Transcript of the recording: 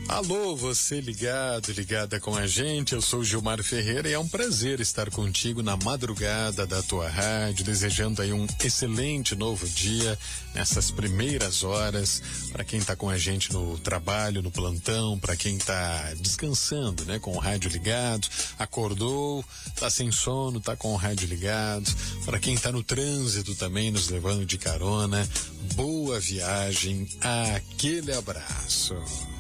Alô, você ligado, ligada com a gente, eu sou Gilmar Ferreira e é um prazer estar contigo na madrugada da tua rádio, desejando aí um excelente novo dia nessas primeiras horas, para quem tá com a gente no trabalho, no plantão, para quem tá descansando, né, com o rádio ligado, acordou, tá sem sono, tá com o rádio ligado, para quem tá no trânsito também, nos levando de carona, boa viagem, aquele abraço.